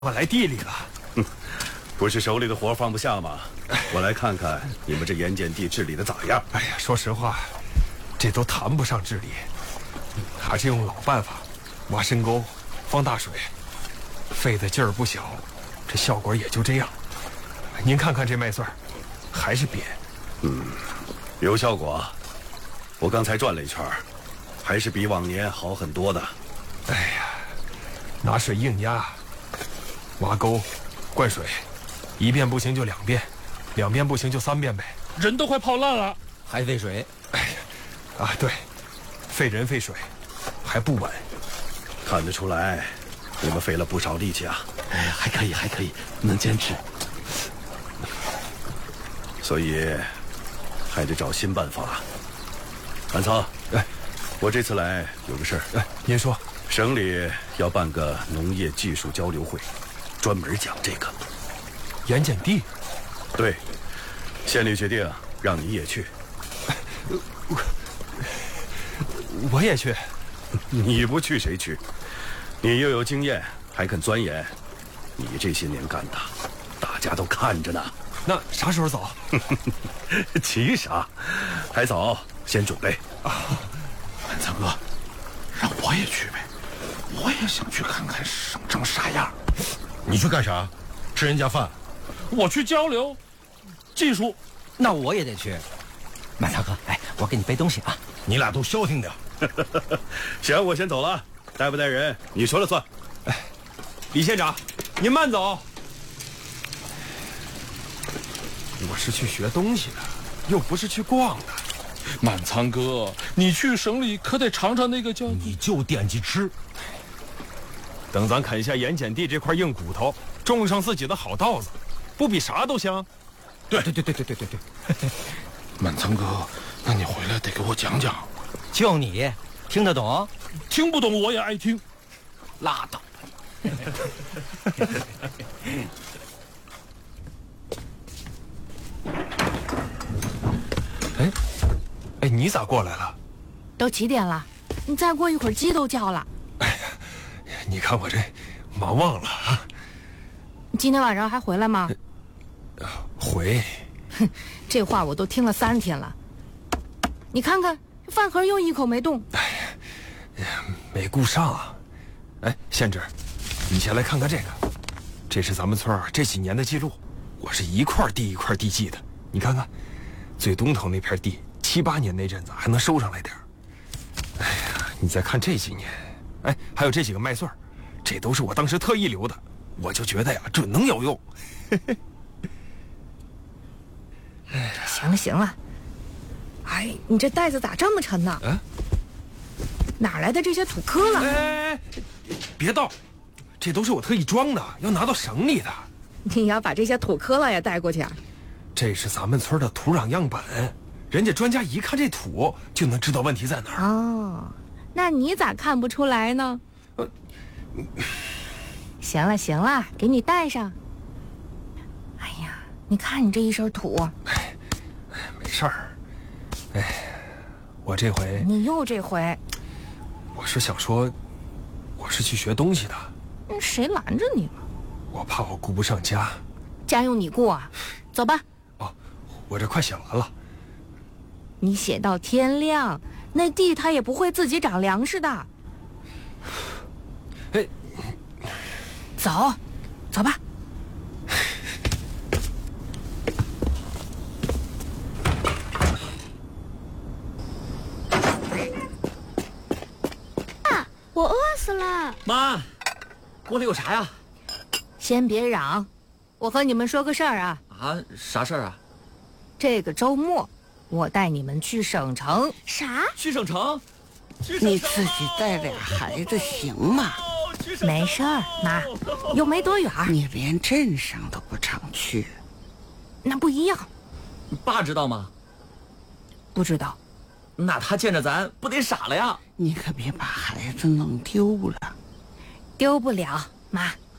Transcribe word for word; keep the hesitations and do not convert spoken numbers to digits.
我来地里了。 哼，不是手里的活放不下吗？我来看看你们这盐碱地治理的咋样。 哎呀，说实话，这都谈不上治理，还是用老办法，挖深沟，放大水，费的劲儿不小，这效果也就这样。您看看这麦穗儿，还是瘪。 嗯，有效果。我刚才转了一圈，还是比往年好很多的。 哎呀，拿水硬压，挖沟，灌水，一遍不行就两遍，两遍不行就三遍呗。 人都快泡烂了， 还费水。 哎呀，啊对，费人费水，还不稳。 看得出来，你们费了不少力气啊。 哎，还可以，还可以，能坚持。 所以，还得找新办法。安仓， 哎， 我这次来有个事儿。 哎，您说。 省里要办个农业技术交流会，专门讲这个盐碱地。 对，县里决定让你也去。 我我也去。 你不去谁去？你又有经验，还肯钻研，你这些年干的，大家都看着呢。 那啥时候走？ 急啥？还早，先准备。 啊，安仓哥，让我也去呗。我也想去看看省城啥样。 你去干啥？吃人家饭？ 我去交流技术。 那我也得去。满仓哥，哎，我给你背东西啊。 你俩都消停点。 行，我先走了。带不带人，你说了算。 哎，李县长，您慢走。我是去学东西的，又不是去逛的。 满仓哥，你去省里可得尝尝那个叫…… 你就惦记吃。 等咱啃下盐碱地这块硬骨头，种上自己的好稻子，不比啥都香？ 对对对对对对对对。 满仓哥，那你回来得给我讲讲。 就你听得懂？ 听不懂我也爱听。 拉倒吧你。 哎，哎，你咋过来了？ 都几点了？你再过一会儿鸡都叫了。 哎呀，你看我这忙忘了啊。 你今天晚上还回来吗？ 呃、回。 哼，这话我都听了三天了。你看看，饭盒又一口没动。 哎呀，没顾上啊。哎，县志，你先来看看这个，这是咱们村这几年的记录。我是一块地一块地记的，你看看，最东头那片地，七八年那阵子还能收上来点。哎呀，你再看这几年，哎，还有这几个麦穗儿，这都是我当时特意留的，我就觉得呀，准能有用。 行了行了，哎，你这袋子咋这么沉呢？ 啊， 哪来的这些土坷了？ 哎，别倒，这都是我特意装的，要拿到省里的。 你要把这些土坷了也带过去啊？ 这是咱们村的土壤样本，人家专家一看这土就能知道问题在哪儿。 哦，那你咋看不出来呢？呃，行了行了，给你带上。哎呀，你看你这一身土。 哎，没事儿。哎，我这回…… 你又这回？ 我是想说，我是去学东西的。 嗯，谁拦着你了？ 我怕我顾不上家。 家用你顾啊？走吧。 哦，我这快写完了。 你写到天亮，那地它也不会自己长粮食的。 哎， 走，走吧。 啊，我饿死了。 妈，锅里有啥呀？ 先别嚷，我和你们说个事儿啊。 啊，啥事儿啊？ 这个周末，我带你们去省城。 啥？ 去省城？ 你自己带俩孩子行吗？ 没事儿，妈，又没多远。 你连镇上都不常去， 那不一样。 爸知道吗？ 不知道。 那他见着咱不得傻了呀？ 你可别把孩子弄丢了。 丢不了，妈。